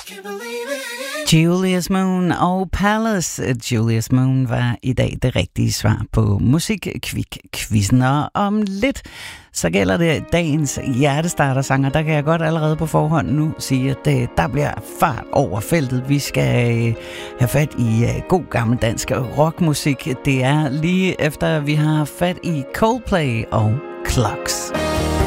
Julius Moon og Palace. Julius Moon var i dag det rigtige svar på Musikkvik-quizzen. Og om lidt, så gælder det dagens hjertestartersanger. Der kan jeg godt allerede på forhånd nu sige, at der bliver fart over feltet. Vi skal have fat i god gammel dansk rockmusik. Det er lige efter, vi har fat i Coldplay og Clocks.